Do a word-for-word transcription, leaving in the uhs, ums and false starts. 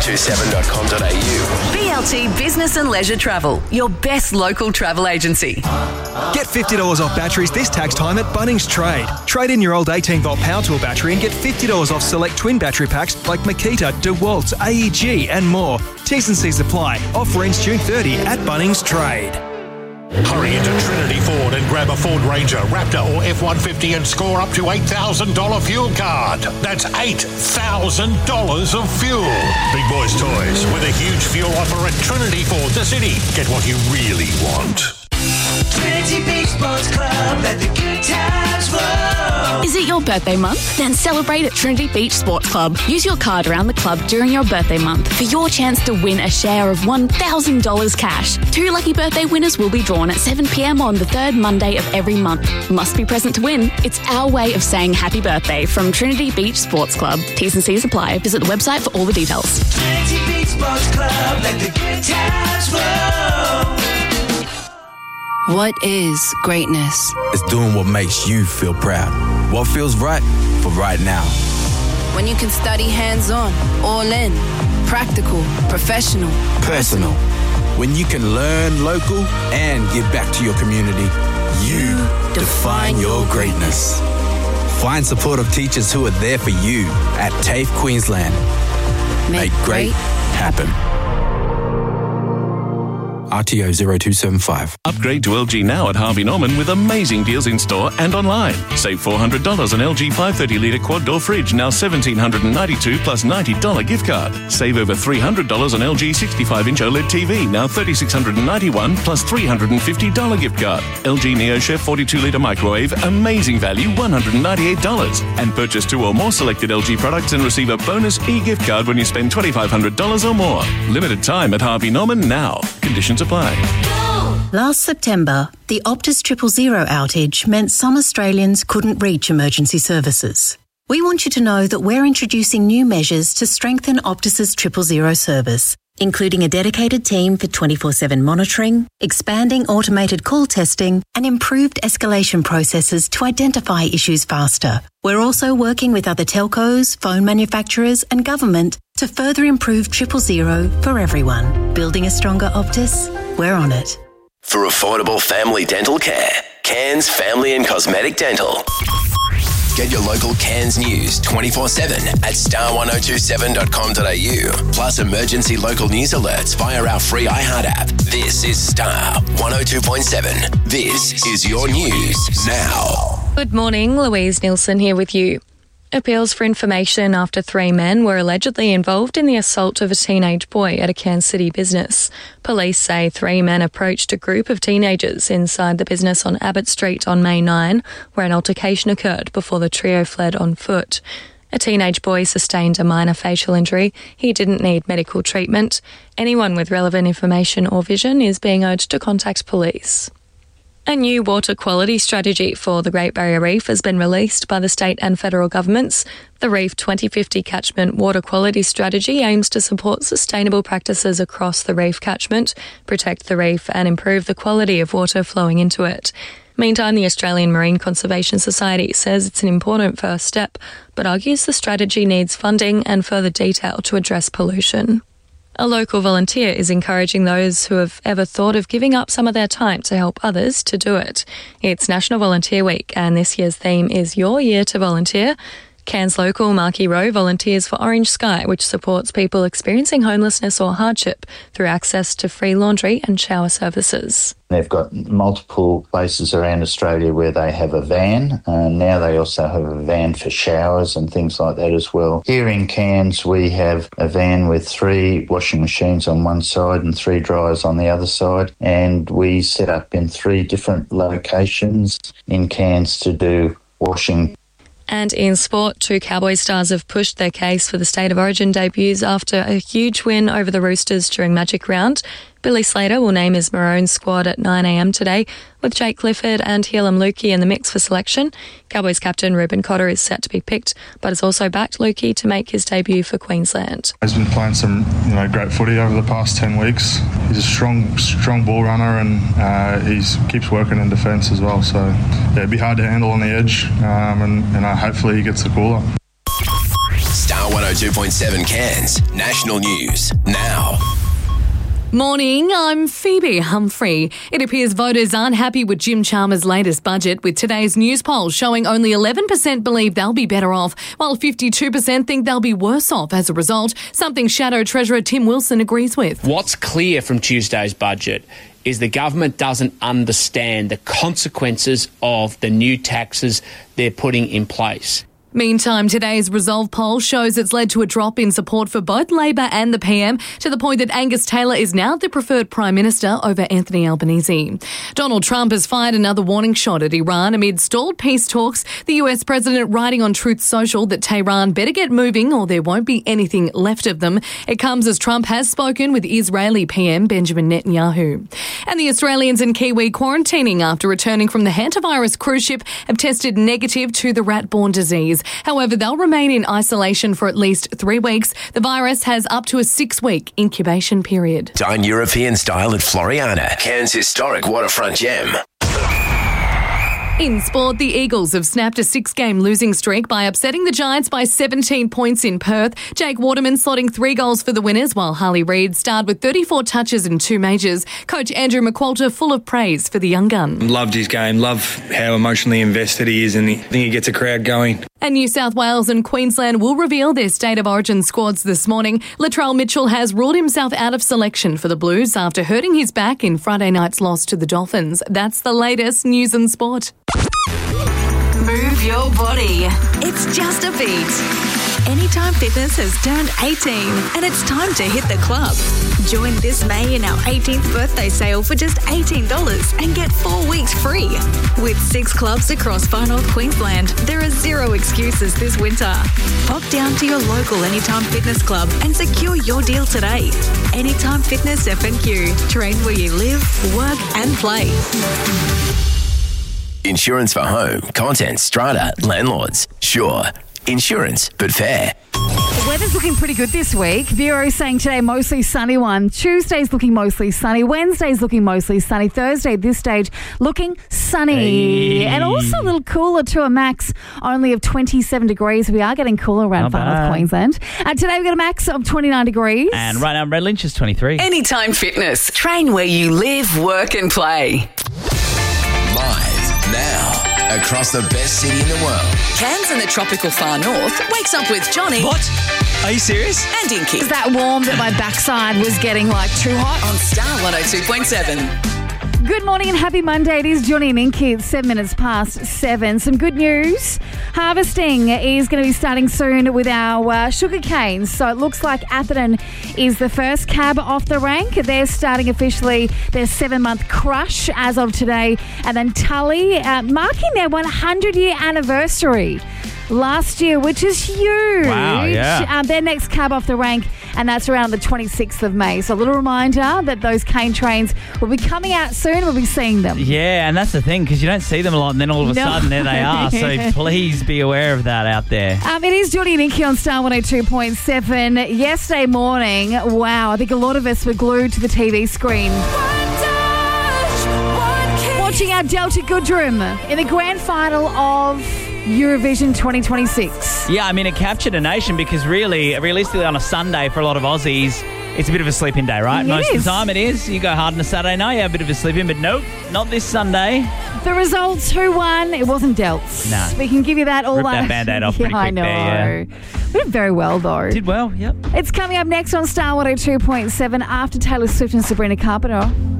two seven dot com dot a u. B L T Business and Leisure Travel, your best local travel agency. Get fifty dollars off batteries this tax time at Bunnings Trade. Trade in your old eighteen volt power tool battery and get fifty dollars off select twin battery packs like Makita, DeWalt, A E G and more. T's and C's apply. Offer ends June thirtieth at Bunnings Trade. Hurry into Trinity Ford and grab a Ford Ranger, Raptor or F one fifty and score up to eight thousand dollars fuel card. That's eight thousand dollars of fuel. Big Boys Toys with a huge fuel offer at Trinity Ford, the city. Get what you really want. Trinity Beach Sports Club, let the good times roll. Is it your birthday month? Then celebrate at Trinity Beach Sports Club. Use your card around the club during your birthday month for your chance to win a share of one thousand dollars cash. Two lucky birthday winners will be drawn at seven p.m. on the third Monday of every month. Must be present to win. It's our way of saying happy birthday from Trinity Beach Sports Club. T's and C's apply. Visit the website for all the details. Trinity Beach Sports Club, let the good times roll. What is greatness? It's doing what makes you feel proud. What feels right for right now. When you can study hands-on, all in, practical, professional, personal. When you can learn local and give back to your community. You define your greatness. Find supportive teachers who are there for you at TAFE Queensland. Make, Make great happen. R T O zero two seven five. Upgrade to L G now at Harvey Norman with amazing deals in store and online. Save four hundred dollars on L G five thirty litre quad door fridge, now one thousand seven hundred ninety-two dollars plus ninety dollars gift card. Save over three hundred dollars on L G sixty-five inch OLED T V, now three thousand six hundred ninety-one dollars plus three hundred fifty dollars gift card. L G NeoChef forty-two litre microwave, amazing value, one hundred ninety-eight dollars. And purchase two or more selected L G products and receive a bonus e-gift card when you spend two thousand five hundred dollars or more. Limited time at Harvey Norman now. Conditions apply. Last September, the Optus Triple Zero outage meant some Australians couldn't reach emergency services. We want you to know that we're introducing new measures to strengthen Optus's Triple Zero service, including a dedicated team for twenty-four seven monitoring, expanding automated call testing, and improved escalation processes to identify issues faster. We're also working with other telcos, phone manufacturers, and government to further improve Triple Zero for everyone. Building a stronger Optus? We're on it. For affordable family dental care, Cairns Family and Cosmetic Dental. Get your local Cairns news twenty-four seven at star one oh two seven dot com dot a u. Plus emergency local news alerts via our free iHeart app. This is Star one oh two point seven. This is your news now. Good morning, Louise Nielsen here with you. Appeals for information after three men were allegedly involved in the assault of a teenage boy at a Cairns City business. Police say three men approached a group of teenagers inside the business on Abbott Street on May ninth, where an altercation occurred before the trio fled on foot. A teenage boy sustained a minor facial injury. He didn't need medical treatment. Anyone with relevant information or vision is being urged to contact police. A new water quality strategy for the Great Barrier Reef has been released by the state and federal governments. The Reef twenty fifty Catchment Water Quality Strategy aims to support sustainable practices across the reef catchment, protect the reef and improve the quality of water flowing into it. Meantime, the Australian Marine Conservation Society says it's an important first step, but argues the strategy needs funding and further detail to address pollution. A local volunteer is encouraging those who have ever thought of giving up some of their time to help others to do it. It's National Volunteer Week, and this year's theme is Your Year to Volunteer. Cairns local Marky Rowe volunteers for Orange Sky, which supports people experiencing homelessness or hardship through access to free laundry and shower services. They've got multiple places around Australia where they have a van, and now they also have a van for showers and things like that as well. Here in Cairns, we have a van with three washing machines on one side and three dryers on the other side, and we set up in three different locations in Cairns to do washing. And in sport, two Cowboys stars have pushed their case for the State of Origin debuts after a huge win over the Roosters during Magic Round. Billy Slater will name his Maroons squad at nine a.m. today, with Jake Clifford and Helam Lukey in the mix for selection. Cowboys captain Ruben Cotter is set to be picked, but has also backed Lukey to make his debut for Queensland. He's been playing some, you know, great footy over the past ten weeks. He's a strong, strong ball runner, and uh, he keeps working in defence as well. So, yeah, it'd be hard to handle on the edge, um, and, and uh, hopefully he gets the call up. Star one oh oh two point seven Cairns. National news now. Morning, I'm Phoebe Humphrey. It appears voters aren't happy with Jim Chalmers' latest budget, with today's news poll showing only eleven percent believe they'll be better off, while fifty-two percent think they'll be worse off as a result, something Shadow Treasurer Tim Wilson agrees with. What's clear from Tuesday's budget is the government doesn't understand the consequences of the new taxes they're putting in place. Meantime, today's Resolve poll shows it's led to a drop in support for both Labor and the P M, to the point that Angus Taylor is now the preferred Prime Minister over Anthony Albanese. Donald Trump has fired another warning shot at Iran amid stalled peace talks, the U S president writing on Truth Social that Tehran better get moving or there won't be anything left of them. It comes as Trump has spoken with Israeli P M Benjamin Netanyahu. And the Australians and Kiwi quarantining after returning from the hantavirus cruise ship have tested negative to the rat-borne disease. However, they'll remain in isolation for at least three weeks. The virus has up to a six-week incubation period. Dine European style at Floriana, Cairns' historic waterfront gem. In sport, the Eagles have snapped a six-game losing streak by upsetting the Giants by seventeen points in Perth. Jake Waterman slotting three goals for the winners, while Harley Reid starred with thirty-four touches in two majors. Coach Andrew McQualter full of praise for the young gun. Loved his game, love how emotionally invested he is, and I think he gets a crowd going. And New South Wales and Queensland will reveal their State of Origin squads this morning. Latrell Mitchell has ruled himself out of selection for the Blues after hurting his back in Friday night's loss to the Dolphins. That's the latest news and sport. Move your body. It's just a beat. Anytime Fitness has turned eighteen and it's time to hit the club. Join this May in our eighteenth birthday sale for just eighteen dollars and get four weeks free. With six clubs across Far North Queensland, there are zero excuses this winter. Pop down to your local Anytime Fitness club and secure your deal today. Anytime Fitness F N Q. Train where you live, work and play. Insurance for home, content, strata, landlords. Sure. Insurance, but fair. The weather's looking pretty good this week. Bureau's saying today mostly sunny one. Tuesday's looking mostly sunny. Wednesday's looking mostly sunny. Thursday at this stage looking sunny. Hey. And also a little cooler to a max only of twenty-seven degrees. We are getting cooler around Far North Queensland. And today we've got a max of twenty-nine degrees. And right now Red Lynch is twenty-three. Anytime Fitness. Train where you live, work and play. Live now. Across the best city in the world. Cairns in the tropical far north wakes up with Johnny. What? Are you serious? And Inky. Is that warm that my backside was getting like too hot? On Star one oh two point seven. Good morning and happy Monday. It is Johnny and Inky. It's seven minutes past seven. Some good news. Harvesting is going to be starting soon with our uh, sugar canes. So it looks like Atherton is the first cab off the rank. They're starting officially their seven-month crush as of today. And then Tully uh, marking their one hundred year anniversary last year, which is huge. Wow, yeah. Um, their next cab off the rank, and that's around the twenty-sixth of May. So a little reminder that those cane trains will be coming out soon. We'll be seeing them. Yeah, and that's the thing, because you don't see them a lot, and then all of a No. sudden there they are. So please be aware of that out there. Um, it is Johnny and Inky on Star one oh two point seven. Yesterday morning, wow, I think a lot of us were glued to the T V screen. Watching our Delta Goodrum in the grand final of Eurovision twenty twenty-six. Yeah, I mean, it captured a nation because really, realistically, on a Sunday for a lot of Aussies, it's a bit of a sleep-in day, right? It Most is. of the time it is. You go hard on a Saturday night, you have a bit of a sleep-in, but nope, not this Sunday. The results, who won? It wasn't Delts. No. We can give you that all Rip that. that Band-Aid off yeah, pretty quick I know. there, yeah. We did very well, though. Did well, yep. It's coming up next on Star one oh two point seven after Taylor Swift and Sabrina Carpenter.